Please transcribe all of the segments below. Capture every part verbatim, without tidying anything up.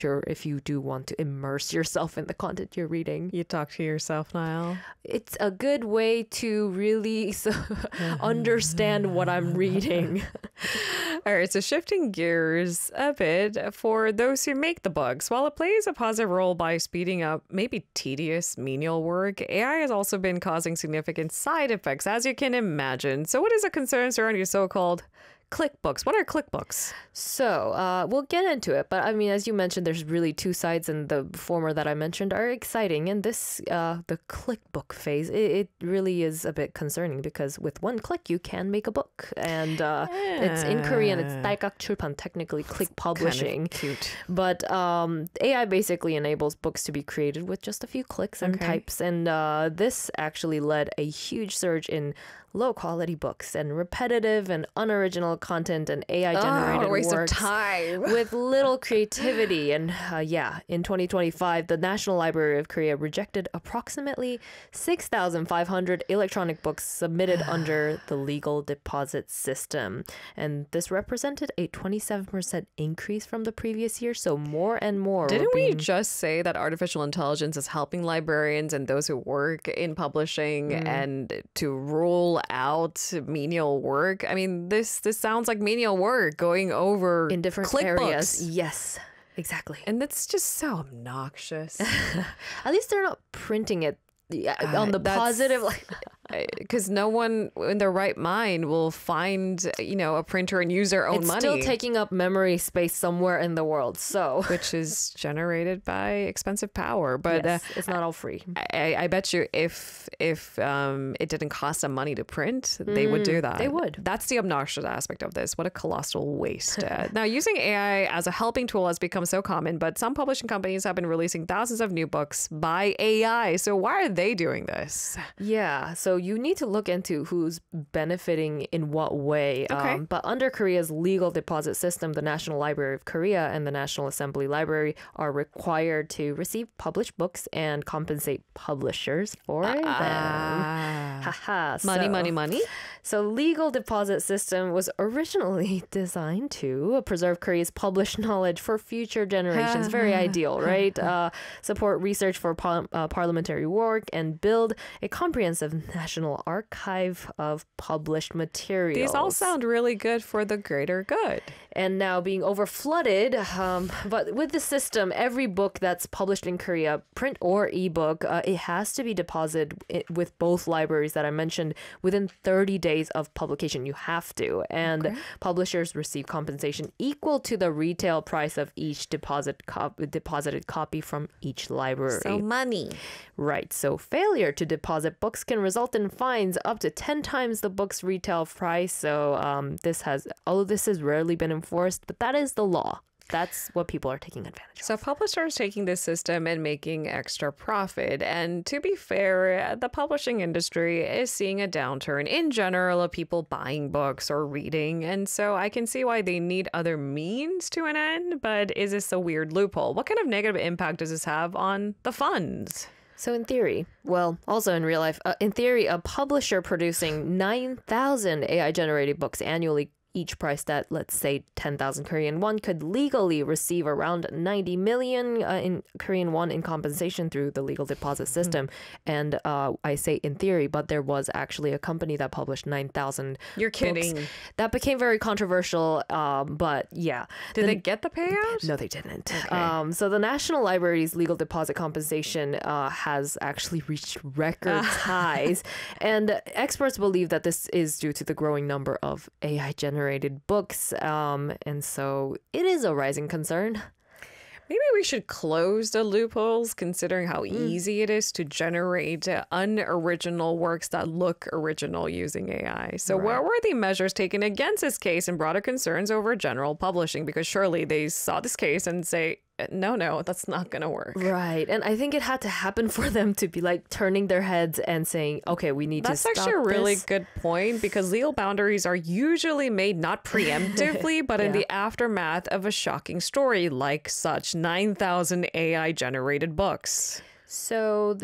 Sure, if you do want to immerse yourself in the content you're reading. You talk to yourself, Niall. It's a good way to really so understand what I'm reading. All right, so shifting gears a bit for those who make the books. While it plays a positive role by speeding up maybe tedious menial work, A I has also been causing significant side effects, as you can imagine. So what is the concern surrounding so-called ClickBooks? What are ClickBooks? So uh, we'll get into it. But I mean, as you mentioned, there's really two sides, and the former that I mentioned are exciting. And this, uh, the ClickBook phase, it, it really is a bit concerning because with one click, you can make a book. And uh, yeah. It's in Korean, it's Daegak Chulpan, technically Click Publishing. Kind of cute. But um, A I basically enables books to be created with just a few clicks and okay. types. And uh, this actually led a huge surge in low quality books and repetitive and unoriginal content and A I generated oh, waste works of time. with little creativity. And uh, yeah, in twenty twenty-five, the National Library of Korea rejected approximately six thousand five hundred electronic books submitted under the legal deposit system. And this represented a twenty-seven percent increase from the previous year. So more and more. Didn't being... we just say that artificial intelligence is helping librarians and those who work in publishing mm. and to rule out menial work? I mean, this this sounds like menial work going over in different ClickBooks. areas. Yes, exactly. And that's just so obnoxious. At least they're not printing it uh, on the positive, like. Because no one in their right mind will find, you know, a printer and use their own it's money. It's still taking up memory space somewhere in the world, so which is generated by expensive power. But yes, uh, it's not all free. I, I bet you, if if um, it didn't cost them money to print, they mm, would do that. They would. That's the obnoxious aspect of this. What a colossal waste. uh, now, using A I as a helping tool has become so common, but some publishing companies have been releasing thousands of new books by A I. So why are they doing this? Yeah. So you need to look into who's benefiting in what way. Okay. Um, but under Korea's legal deposit system, the National Library of Korea and the National Assembly Library are required to receive published books and compensate publishers for uh, them. Haha. Money, so, money, money. So legal deposit system was originally designed to preserve Korea's published knowledge for future generations. Very ideal, right? Uh, support research for par uh, parliamentary work and build a comprehensive national archive of published materials. These all sound really good for the greater good. And now being over flooded, um, but with the system, every book that's published in Korea, print or ebook, uh, it has to be deposited with both libraries that I mentioned within thirty days of publication. You have to. And okay. publishers receive compensation equal to the retail price of each deposit cop deposited copy from each library. So money. Right. So failure to deposit books can result in fines up to ten times the book's retail price. So um, this has, although this has rarely been enforced, but that is the law. That's what people are taking advantage of. So publishers taking this system and making extra profit. And to be fair, the publishing industry is seeing a downturn in general of people buying books or reading. And so I can see why they need other means to an end. But is this a weird loophole? What kind of negative impact does this have on the funds? So in theory, well, also in real life, uh, in theory, a publisher producing nine thousand A I-generated books annually, each priced at, let's say, ten thousand Korean won, could legally receive around ninety million uh, in Korean won in compensation through the legal deposit system. Mm. And uh, I say in theory, but there was actually a company that published nine thousand You're kidding. Books. That became very controversial, um, but yeah. Did the, they get the payout? No, they didn't. Okay. Um, so the National Library's legal deposit compensation uh, has actually reached record highs. And experts believe that this is due to the growing number of A I generated books, um, and so it is a rising concern. Maybe we should close the loopholes, considering how mm. easy it is to generate uh, unoriginal works that look original using A I. So right. what were the measures taken against this case and broader concerns over general publishing? Because surely they saw this case and say, no, no, that's not going to work. Right. And I think it had to happen for them to be like turning their heads and saying, okay, we need that's to stop That's actually a really this. good point, because legal boundaries are usually made not preemptively, but yeah. in the aftermath of a shocking story like such nine thousand A I generated books. So this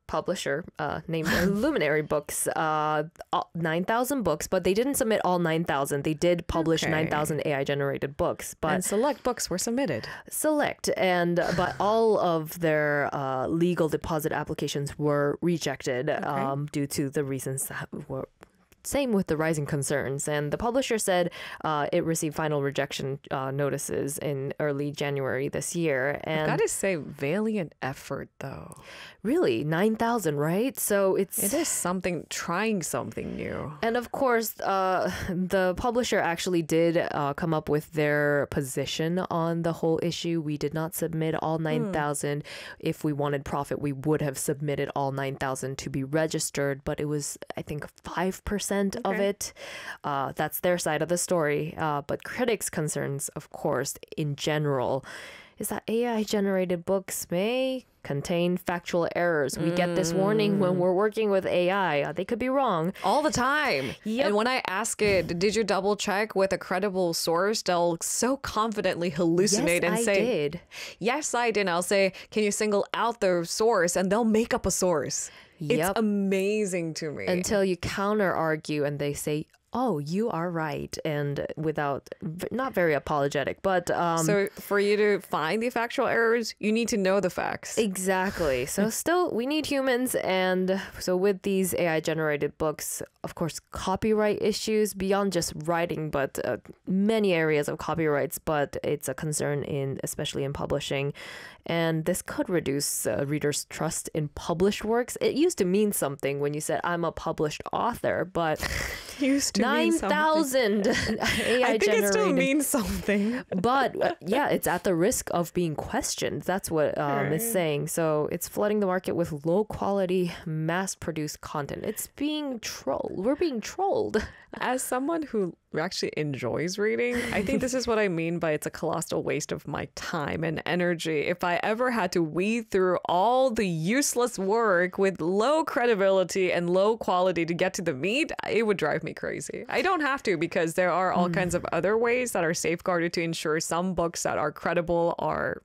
publisher uh, named Luminary Books, uh, nine thousand books, but they didn't submit all nine thousand. They did publish Okay. nine thousand A I generated books, but And select books were submitted. select and but all of their uh, legal deposit applications were rejected um, due to the reasons that were same with the rising concerns. And the publisher said uh, it received final rejection uh, notices in early January this year. And Gotta say, valiant effort though. really, nine thousand, right? So it's It is something, trying something new. And of course, uh, the publisher actually did uh, come up with their position on the whole issue. We did not submit all nine thousand. If we wanted profit, we would have submitted all nine thousand to be registered, but it was, I think, five percent of Okay. it. Uh, that's their side of the story. Uh, but critics' concerns, of course, in general, is that A I generated books may contain factual errors. We get this warning when we're working with A I. Uh, They could be wrong. All the time. Yep. And when I ask it, did you double check with a credible source? They'll so confidently hallucinate Yes, and I say, did. yes, I did. And I'll say, can you single out the source? And they'll make up a source. It's Yep. amazing to me. Until you counter argue and they say, oh, you are right. And without, v- not very apologetic, but um, so for you to find the factual errors, you need to know the facts. exactly. So still, we need humans. And so with these A I generated books, of course, copyright issues beyond just writing, but uh, many areas of copyrights, but it's a concern in, especially in publishing. And this could reduce uh, readers' trust in published works. It used to mean something when you said, I'm a published author, but Used to mean nine something. thousand A I I think generated. it still means something. But uh, yeah, it's at the risk of being questioned. That's what um, it's saying. So it's flooding the market with low quality, mass produced content. It's being trolled. We're being trolled. As someone who actually enjoys reading, I think this is what I mean by it's a colossal waste of my time and energy. If I ever had to weed through all the useless work with low credibility and low quality to get to the meat, it would drive me crazy. I don't have to because there are all kinds of other ways that are safeguarded to ensure some books that are credible are,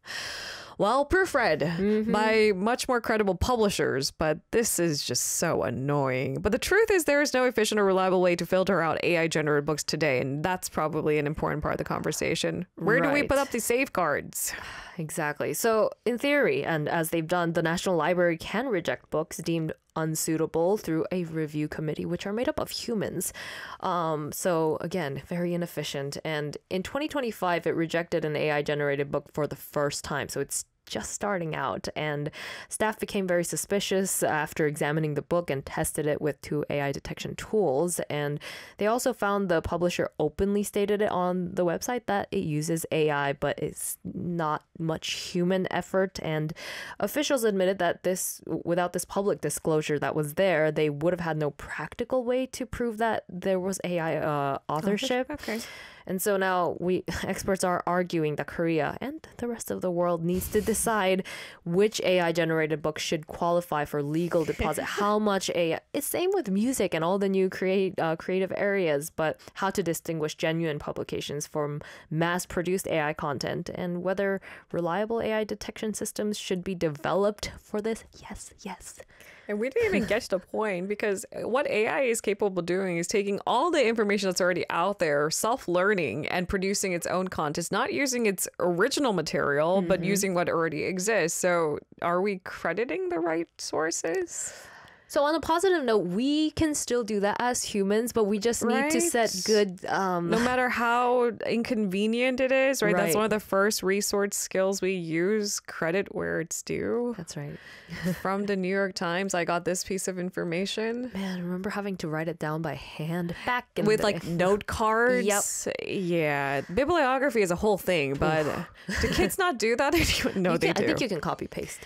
well, proofread by much more credible publishers, but this is just so annoying. But the truth is there is no efficient or reliable way to filter out A I generated books today, and that's probably an important part of the conversation. Where do we Right. put up these safeguards? Exactly. So, in theory, and as they've done, the National Library can reject books deemed unsuitable through a review committee, which are made up of humans. Um, so, again, very inefficient. And in twenty twenty-five, it rejected an A I generated book for the first time. So, it's just starting out, and staff became very suspicious after examining the book and tested it with two A I detection tools. And they also found the publisher openly stated it on the website that it uses A I, but it's not much human effort. And officials admitted that this, without this public disclosure that was there, they would have had no practical way to prove that there was A I uh, authorship. Okay. And so now we experts are arguing that Korea and the rest of the world needs to decide which A I generated books should qualify for legal deposit. How much A I? It's same with music and all the new create uh, creative areas, but how to distinguish genuine publications from mass-produced A I content and whether reliable A I detection systems should be developed for this. Yes, yes. And we didn't even get to the point because what A I is capable of doing is taking all the information that's already out there, self-learning and producing its own content, not using its original material, but using what already exists. So are we crediting the right sources? So on a positive note, we can still do that as humans, but we just need to set Right. good um No matter how inconvenient it is, right? That's Right. one of the first resource skills we use. Credit where it's due. That's right. From the New York Times, I got this piece of information. Man, I remember having to write it down by hand back in With the like note cards. Yep. Yeah. Bibliography is a whole thing, but do kids not do that? No, You they can- do. I think you can copy paste.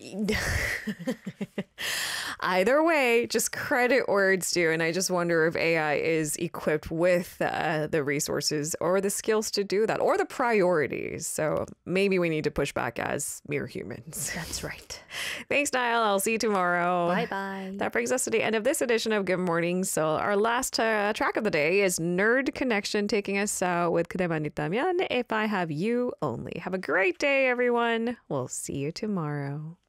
Either way, just credit where it's due. And I just wonder if A I is equipped with uh, the resources or the skills to do that or the priorities. So maybe we need to push back as mere humans. That's right. Thanks, Niall. I'll see you tomorrow. Bye bye. That brings us to the end of this edition of Good Morning. So our last uh, track of the day is Nerd Connection taking us out with 그대만 있다면, If I Have You Only. Have a great day, everyone. We'll see you tomorrow.